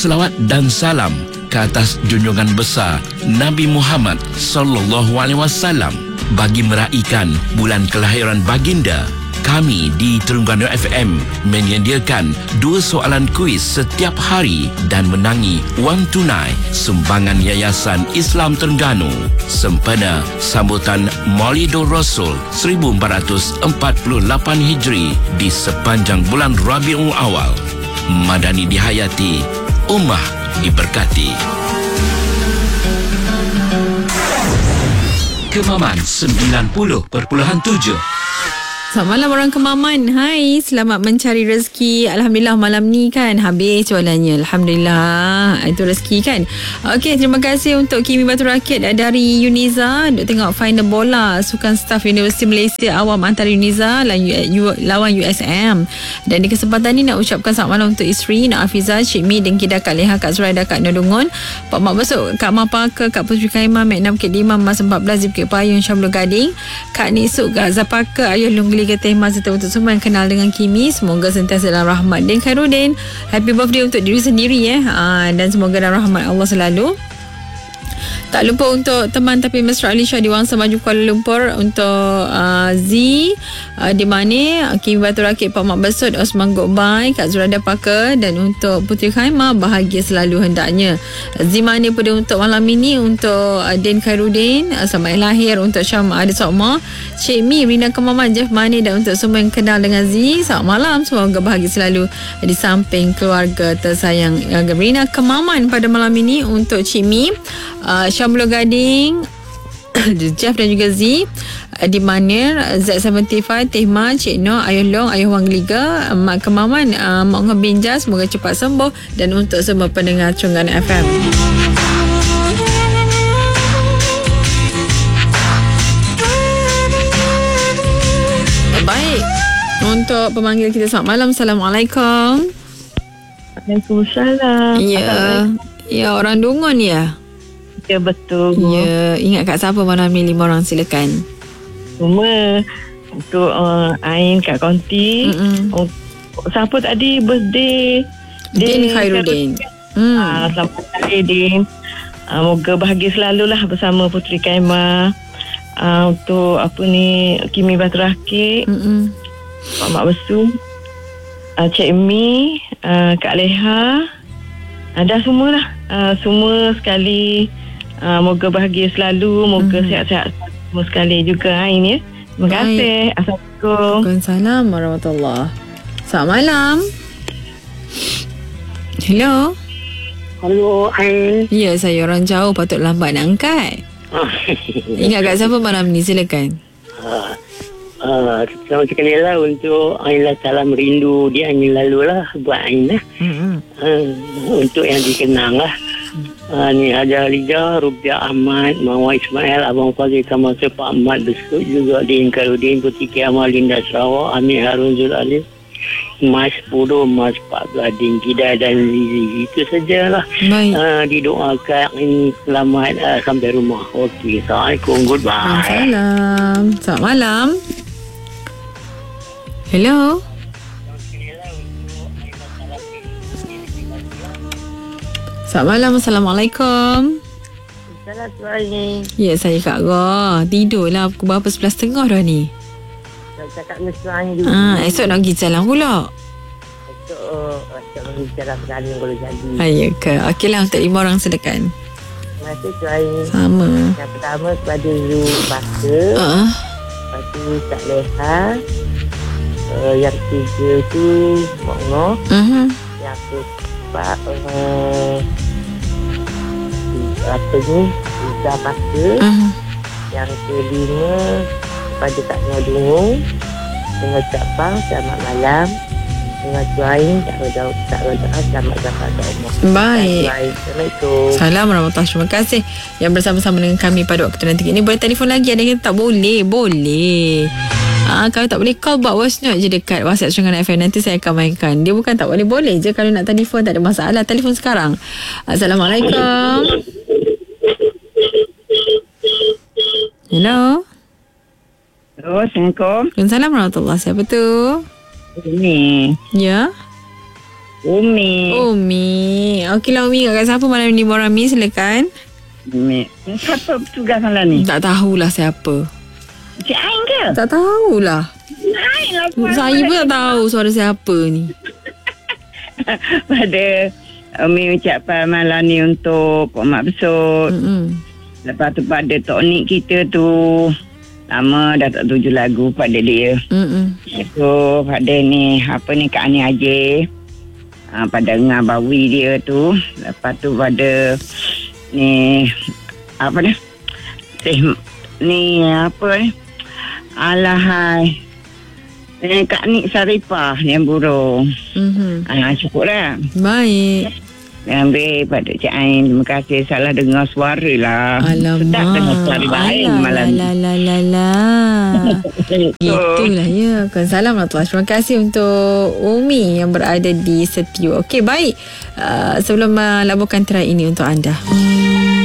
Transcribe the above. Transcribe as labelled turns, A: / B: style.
A: selawat dan salam ke atas junjungan besar Nabi Muhammad sallallahu alaihi wasallam bagi meraihkan bulan kelahiran baginda. Kami di Terengganu FM menyediakan 2 soalan kuis setiap hari dan menangi wang tunai sumbangan Yayasan Islam Terengganu sempena sambutan Maulidur Rasul 1448 Hijri di sepanjang bulan Rabiul Awal. Madani dihayati, ummah diberkati. Kemaman 90.7.
B: Selamat malam orang Kemaman. Hai, selamat mencari rezeki. Alhamdulillah malam ni kan habis jualannya. Alhamdulillah. Itu rezeki kan. Okey, terima kasih untuk Kimi Batu Rakit dari Uniza. Duk tengok final bola Sukan Staff Universiti Malaysia Awam antara Uniza lawan USM. Dan di kesempatan ni nak ucapkan selamat malam untuk isteri Nak Afizah, Cik Mi, Dengki Kak Leha, Kak Zuraida, Kak Nodungon, Pak Mak Besok, Kak Mapaka, Kak Putri Kaimah, Mek 6 Bukit 5, Mas 14 di Bukit Payung, Syamlul Gading, Kak Nisuk, Kak Zapaka, Ayah Lunggeli, Kata Iman, serta untuk semua yang kenal dengan Kimi. Semoga sentiasa dalam rahmat dan Khairuddin. Happy birthday untuk diri sendiri dan semoga dalam rahmat Allah selalu. Tak lupa untuk teman tapi mesra Alisha di Wangsa Maju Kuala Lumpur, untuk Z di mana Kimi Batu Rakit, Pak Mak Besut, Osman Gokbai, Kak Zuraida Parker, dan untuk Putri Khaimah bahagia selalu hendaknya. Z mana pada untuk malam ini untuk Din Khairuddin, selamat lahir untuk Syam Adi Sokma, Cik Mi, Rina Kemaman, Jeff Mani, dan untuk semua yang kenal dengan Z, selamat malam, semoga bahagia selalu di samping keluarga tersayang Rina Kemaman pada malam ini. Untuk Cik Mi, Syamlul Gading, Jeff dan juga Z di Manir, Z75, Tehma, Cik Noh, Ayah Long, Ayah Wang Liga, Mak Kemaman, Mak Ngah Binja, semoga cepat sembuh, dan untuk semua pendengar Terengganu FM. Baik, untuk pemanggil kita selamat malam. Assalamualaikum.
C: Waalaikumsalam.
B: Ya, orang Dungun ya?
C: Ya, betul.
B: Ya, ingat kat siapa malam ni? 5 orang, silakan.
C: Semua untuk Ain kat Konti. Siapa tadi birthday?
B: Din Khairuddin.
C: Selamat hari Din. Moga bahagia selalulah bersama Putri Kaimah. Untuk Kimi Batu Rakit, Pak Mak Besu, Cik Mi, Kak Leha, dah semualah. Semua sekali. Moga bahagia selalu, moga sihat-sihat semua sekali juga ini. Terima kasih. Assalamualaikum.
B: Waalaikumsalam warahmatullahi. Selamat malam. Hello.
D: Halo, Ain.
B: Ya, saya orang jauh, patut lambat nak angkat. Ingat kat siapa malam ni? Silakan.
D: Selamat sekali lah untuk Ain lah, salam rindu di angin lalu lah buat Ain lah. Untuk yang dikenang lah. Ni Hajar Liga, Rubiah Ahmad, Mawar Ismail, Abang Fazil Kamasir, Pak Ahmad Besut, juga Din Khairuddin, Putri Kiamal, Linda Sarawak, Amir Harun Zul Alim, Mas Pudo, Mas Pak Gading, Kida dan Zizi. Itu sajalah. Didoakan ini selamat sampai rumah. Okey, Assalamualaikum, goodbye.
B: Salam. Selamat malam. Hello. Selamat malam. Assalamualaikum.
D: Assalamualaikum.
B: Ya, saya Kak Gha. Tidurlah pukul berapa? 11.30 dah ni.
D: Saya cakap mesra ni dulu.
B: Esok nak pergi jalan pula.
D: Esok pergi jalan sekali kalau jadi.
B: Ya ke? Okeylah, untuk 5 orang silakan.
D: Terima kasih Tuan.
B: Sama.
D: Yang pertama kepada Zul Bakar. Lepas tu Kak Leha. Yang ketiga tu Mak Noh. Yang keempat Izzah Bakar. Yang kelima kepada Kak Nodungung dengan ucapan selamat malam, dengan Tuain Kak Roda selamat dapat umur.
B: Baik.
D: Assalamualaikum.
B: Salam warahmatullahi. Terima kasih yang bersama-sama dengan kami pada waktu nanti ini. Boleh telefon lagi? Ada yang tak boleh? Boleh. Kalau tak boleh call, buat voice note je dekat WhatsApp Terengganu FM. Nanti saya akan mainkan. Dia bukan tak boleh je. Kalau nak telefon tak ada masalah. Telefon sekarang. Assalamualaikum. Hello.
C: Hello, Assalamualaikum.
B: Waalaikumsalam warahmatullahi. Siapa tu?
C: Ini.
B: Ya.
C: Umi.
B: Okeylah Umi, kat siapa malam ni Abang Rami? Silakan.
C: Umi. Siapa petugas malam ni?
B: Tak tahulah siapa.
C: Cik Ain ke?
B: Tak tahulah.
C: Ain lah.
B: Saya pun tak tahu suara siapa ni.
C: Pada Umi ucapkan malam ni untuk Pak Mak Besut. Lepas tu pada Tok Nik kita tu, lama dah tak tuju lagu pada dia. So pada ni apa ni Kak Ani Haji, pada Ngah Bawi dia tu. Lepas tu pada ni apa dah ni apa ni alahai Kak Nik Saripah yang burung. Cukup dah.
B: Baik.
C: Ambil pada Cik Ain. Terima kasih. Salah dengar suara lah.
B: Alamak.
C: Sedap dengar suara lain malam ni.
B: Itulah ya. Salam warahmatullahi. Terima kasih untuk Umi yang berada di Setiu. Okey, baik. Sebelum labuhkan terai ini untuk anda.